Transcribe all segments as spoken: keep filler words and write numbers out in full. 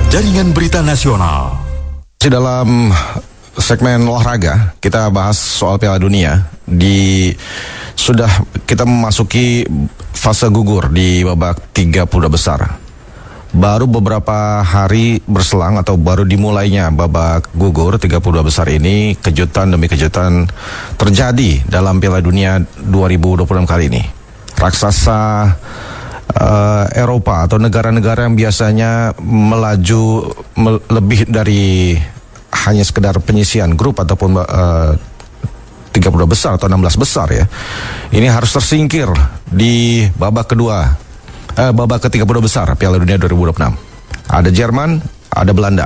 Jaringan Berita Nasional. Dalam segmen olahraga kita bahas soal Piala Dunia. Di sudah kita memasuki fase gugur di babak tiga puluh dua besar. Baru beberapa hari berselang atau baru dimulainya babak gugur tiga puluh dua besar ini, kejutan demi kejutan terjadi dalam Piala Dunia dua ribu dua puluh enam kali ini. Raksasa uh, Eropa atau negara-negara yang biasanya melaju me- lebih dari hanya sekedar penyisian grup ataupun uh, tiga puluh dua besar atau enam belas besar ya. Ini harus tersingkir di babak kedua, uh, babak ke tiga puluh dua besar Piala Dunia dua ribu dua puluh enam. Ada Jerman, ada Belanda.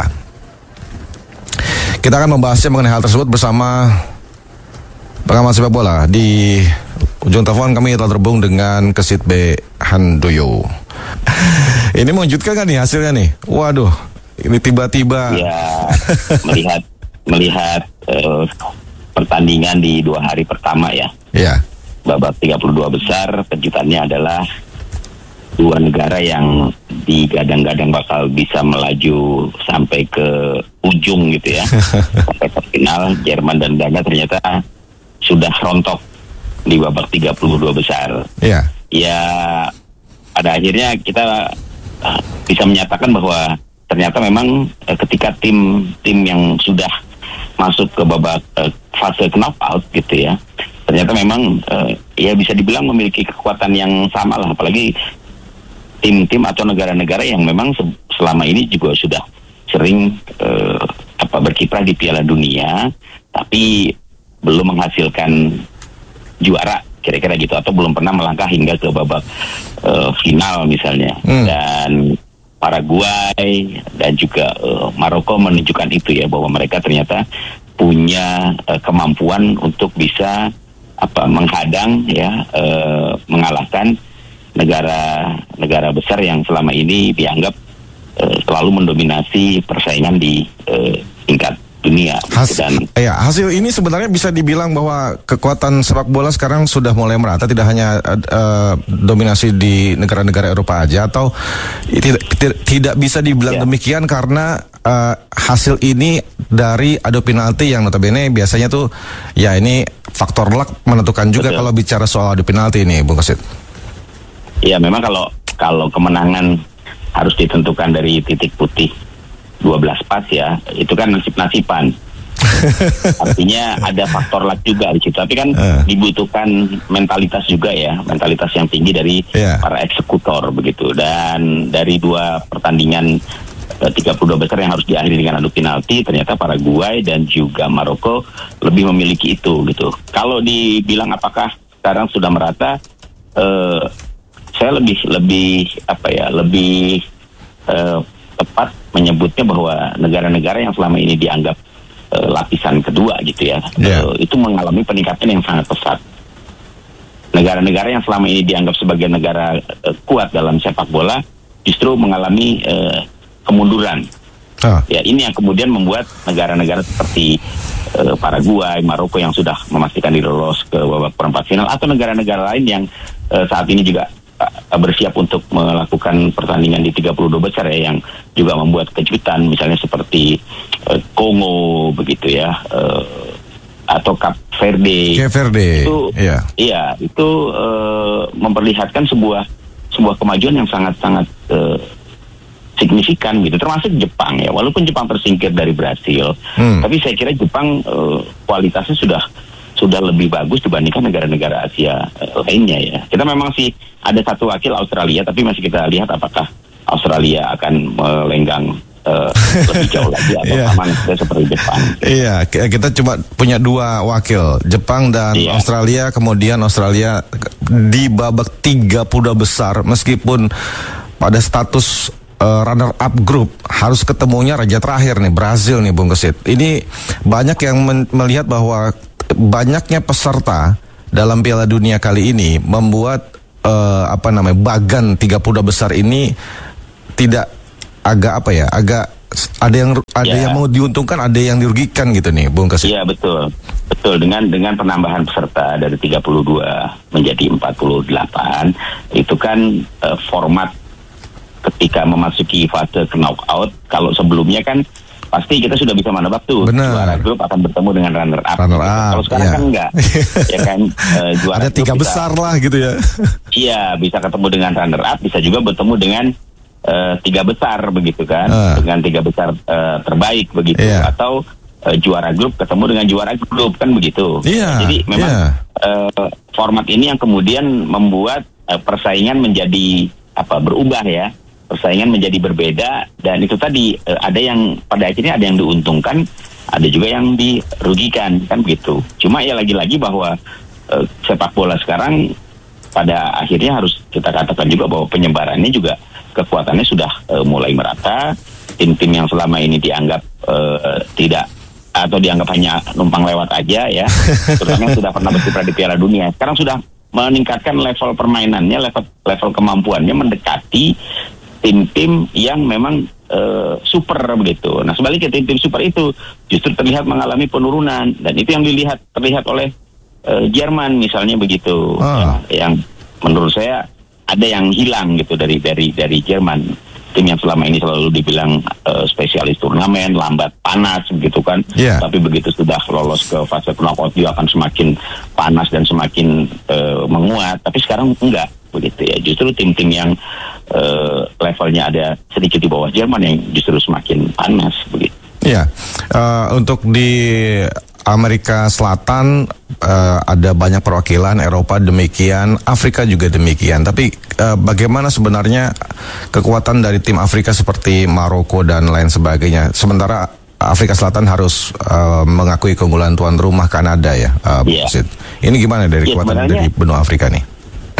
Kita akan membahasnya mengenai hal tersebut bersama pengamat sepak bola. Di ujung telepon kami telah terhubung dengan Kesit B. Handoyo. Ini mengejutkan kan nih hasilnya nih? Waduh, ini tiba-tiba. Ya, melihat melihat uh, pertandingan di dua hari pertama ya. Ya. Babak tiga puluh dua besar, kejutannya adalah dua negara yang digadang-gadang bakal bisa melaju sampai ke ujung gitu ya. Sampai ke final, Jerman dan Belanda ternyata sudah rontok di babak tiga puluh dua besar. Ya. Ya, pada akhirnya kita uh, bisa menyatakan bahwa ternyata memang uh, ketika tim tim yang sudah masuk ke babak uh, fase knockout gitu ya, ternyata memang uh, ya bisa dibilang memiliki kekuatan yang sama lah, apalagi tim-tim atau negara-negara yang memang se- selama ini juga sudah sering uh, apa berkiprah di Piala Dunia, tapi belum menghasilkan juara kira-kira gitu, atau belum pernah melangkah hingga ke babak uh, final misalnya. Hmm. Dan Paraguay dan juga uh, Maroko menunjukkan itu ya, bahwa mereka ternyata punya uh, kemampuan untuk bisa apa menghadang ya uh, mengalahkan negara-negara besar yang selama ini dianggap uh, selalu mendominasi persaingan di uh, tingkat dunia. Has, dan ya, hasil ini sebenarnya bisa dibilang bahwa kekuatan sepak bola sekarang sudah mulai merata, tidak hanya uh, dominasi di negara-negara Eropa aja, atau tidak, tidak bisa dibilang ya. Demikian karena uh, hasil ini dari adu penalti yang notabene biasanya tuh ya ini faktor luck menentukan juga. Betul. Kalau bicara soal adu penalti ini, Bung Kesit. Ya, memang kalau kalau kemenangan harus ditentukan dari titik putih dua belas pas ya, itu kan nasib-nasiban. Artinya ada faktor luck juga di situ, tapi kan uh. dibutuhkan mentalitas juga ya, mentalitas yang tinggi dari yeah. para eksekutor begitu. Dan dari dua pertandingan uh, tiga puluh dua besar yang harus diakhiri dengan adu penalti, ternyata Paraguay dan juga Maroko lebih memiliki itu gitu. Kalau dibilang apakah sekarang sudah merata, uh, saya lebih lebih apa ya, lebih uh, tepat menyebutnya bahwa negara-negara yang selama ini dianggap uh, lapisan kedua gitu ya, yeah. uh, itu mengalami peningkatan yang sangat pesat. Negara-negara yang selama ini dianggap sebagai negara uh, kuat dalam sepak bola justru mengalami uh, kemunduran. Ah. Ya, ini yang kemudian membuat negara-negara seperti uh, Paraguay, Maroko yang sudah memastikan diri lolos ke babak perempat final, atau negara-negara lain yang uh, saat ini juga bersiap untuk melakukan pertandingan di tiga puluh dua besar ya, yang juga membuat kejutan, misalnya seperti uh, Kongo begitu ya, uh, atau Cape Verde. Cape Verde. Itu, yeah. Iya, itu uh, memperlihatkan sebuah sebuah kemajuan yang sangat-sangat uh, signifikan gitu. Termasuk Jepang ya, walaupun Jepang tersingkir dari Brasil, hmm. tapi saya kira Jepang uh, kualitasnya sudah sudah lebih bagus dibandingkan negara-negara Asia uh, lainnya ya. Kita memang sih ada satu wakil Australia, tapi masih kita lihat apakah Australia akan melenggang uh, lebih jauh lagi atau yeah. aman seperti Jepang. Iya, yeah, kita cuma punya dua wakil, Jepang dan yeah. Australia. Kemudian Australia di babak tiga puluh dua besar, meskipun pada status uh, runner up grup harus ketemunya raja terakhir nih, Brazil nih, Bung Kesit. Ini banyak yang men- melihat bahwa banyaknya peserta dalam Piala Dunia kali ini membuat uh, apa namanya bagan tiga puluh dua besar ini tidak agak apa ya, agak ada yang ada ya. yang mau diuntungkan, ada yang dirugikan gitu nih, Bung Kesit. Iya, betul. Betul, dengan dengan penambahan peserta dari tiga puluh dua menjadi empat puluh delapan, itu kan uh, format ketika memasuki fase knockout, kalau sebelumnya kan pasti kita sudah bisa menebak tuh Bener. juara grup akan bertemu dengan runner up. Runner gitu. up, Kalau sekarang ya. kan enggak, ya kan uh, juara Ada tiga grup besar bisa, lah gitu ya. Iya, bisa ketemu dengan runner up, bisa juga bertemu dengan uh, tiga besar begitu kan, uh. dengan tiga besar uh, terbaik begitu, yeah. atau uh, juara grup ketemu dengan juara grup kan begitu. Yeah. Jadi memang yeah. uh, format ini yang kemudian membuat uh, persaingan menjadi apa berubah ya. Persaingan menjadi berbeda, dan itu tadi eh, ada yang pada akhirnya ada yang diuntungkan, ada juga yang dirugikan kan begitu. Cuma ya lagi-lagi bahwa eh, sepak bola sekarang pada akhirnya harus kita katakan juga bahwa penyebarannya juga kekuatannya sudah eh, mulai merata. Tim-tim yang selama ini dianggap eh, tidak atau dianggap hanya numpang lewat aja ya, terutama yang sudah pernah berkiprah di Piala Dunia, sekarang sudah meningkatkan level permainannya, level level kemampuannya mendekati tim-tim yang memang uh, super begitu. Nah sebaliknya tim-tim super itu justru terlihat mengalami penurunan, dan itu yang dilihat terlihat oleh uh, Jerman misalnya begitu, ah. ya, yang menurut saya ada yang hilang gitu dari dari dari Jerman, tim yang selama ini selalu dibilang uh, spesialis turnamen, lambat panas begitu kan, yeah. tapi begitu sudah lolos ke fase knockout dia akan semakin panas dan semakin uh, menguat, tapi sekarang enggak begitu ya, justru tim-tim yang uh, levelnya ada sedikit di bawah Jerman yang justru semakin panas begitu. Ya, uh, untuk di Amerika Selatan uh, ada banyak perwakilan, Eropa demikian, Afrika juga demikian. Tapi uh, bagaimana sebenarnya kekuatan dari tim Afrika seperti Maroko dan lain sebagainya? Sementara Afrika Selatan harus uh, mengakui keunggulan tuan rumah Kanada ya, uh, yeah. Ini gimana dari yeah, kekuatan dari benua Afrika nih?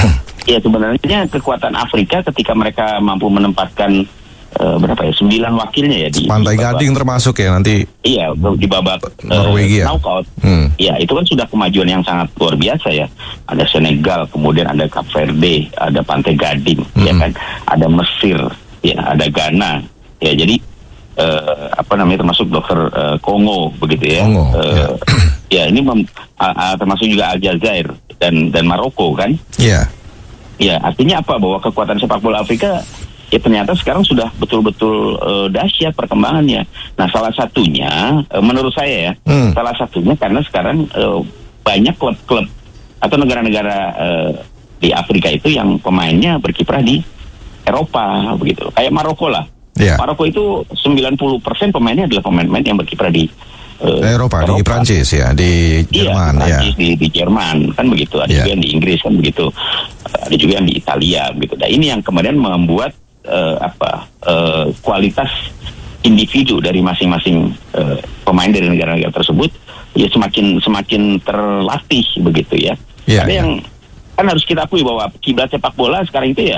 Ya sebenarnya kekuatan Afrika ketika mereka mampu menempatkan uh, berapa ya sembilan wakilnya ya di Pantai di babak, Gading termasuk ya nanti. Iya di babak Norwegia. uh, knockout. Hmm. Ya itu kan sudah kemajuan yang sangat luar biasa ya. Ada Senegal, kemudian ada Cape Verde, ada Pantai Gading, hmm. ya kan, ada Mesir, ya ada Ghana. Ya jadi uh, apa namanya termasuk dokter uh, Kongo begitu ya. Kongo. Uh, ya. ya ini mem, uh, uh, termasuk juga Aljazair dan dan Maroko kan. Iya. Yeah. Ya, artinya apa? Bahwa kekuatan sepak bola Afrika ya ternyata sekarang sudah betul-betul uh, dahsyat perkembangannya. Nah, salah satunya uh, menurut saya ya, hmm. salah satunya karena sekarang uh, banyak klub-klub atau negara-negara uh, di Afrika itu yang pemainnya berkiprah di Eropa begitu. Kayak Maroko lah. Yeah. Maroko itu sembilan puluh persen pemainnya adalah pemain-pemain yang berkiprah di Uh, Eropa, Eropa, di Prancis ya, di Jerman iya, ya. Di, di Jerman kan begitu, ada yeah. juga yang di Inggris kan begitu, ada juga yang di Italia begitu. Nah ini yang kemudian membuat uh, apa uh, kualitas individu dari masing-masing uh, pemain dari negara-negara tersebut ya semakin semakin terlatih begitu ya. Yeah, ada yeah. yang kan harus kita akui bahwa kiblat sepak bola sekarang itu ya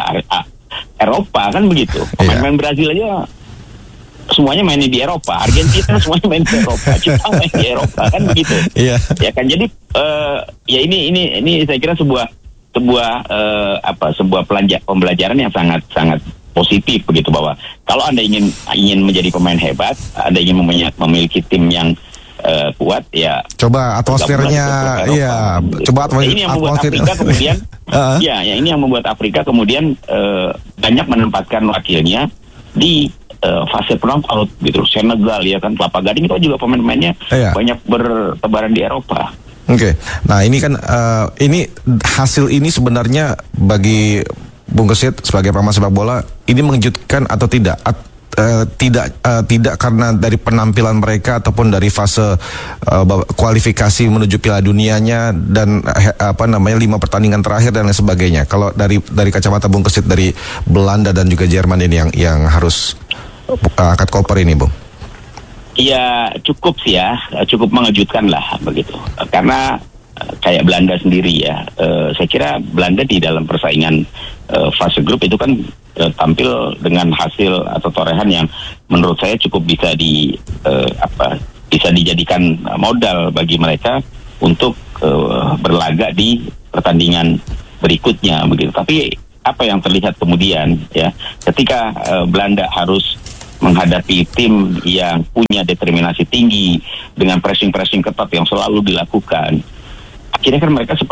Eropa kan begitu. Pemain-pemain yeah. Brazil aja semuanya main di Eropa, Argentina semuanya main di Eropa, Jepang main di Eropa kan begitu, yeah. ya kan. Jadi uh, ya ini ini ini saya kira sebuah sebuah uh, apa sebuah pelajar, pembelajaran yang sangat sangat positif begitu, bahwa kalau Anda ingin ingin menjadi pemain hebat, Anda ingin memiliki tim yang uh, kuat, ya coba atmosfernya, iya, gitu. coba atmosfer. Nah, ini yang membuat Afrika kemudian, uh-huh. ya, ya ini yang membuat Afrika kemudian uh, banyak menempatkan wakilnya di Uh, fase knockout gitu. Senegal ya kan, Kelapa Gading itu juga pemain-pemainnya iya. banyak bertebaran di Eropa. Oke, okay. Nah ini kan uh, ini hasil ini sebenarnya bagi Bung Kesit sebagai pengamat sepak bola ini mengejutkan atau tidak? At, uh, tidak uh, tidak karena dari penampilan mereka ataupun dari fase uh, kualifikasi menuju Piala Dunianya dan uh, apa namanya lima pertandingan terakhir dan lain sebagainya. Kalau dari dari kacamata Bung Kesit dari Belanda dan juga Jerman ini yang yang harus angkat koper ini, Bung? Iya, cukup sih ya, cukup mengejutkan lah begitu. Karena kayak Belanda sendiri ya, uh, saya kira Belanda di dalam persaingan uh, fase grup itu kan uh, tampil dengan hasil atau torehan yang menurut saya cukup bisa di uh, apa bisa dijadikan modal bagi mereka untuk uh, berlaga di pertandingan berikutnya begitu. Tapi apa yang terlihat kemudian ya, ketika uh, Belanda harus menghadapi tim yang punya determinasi tinggi dengan pressing-pressing ketat yang selalu dilakukan, akhirnya kan mereka seperti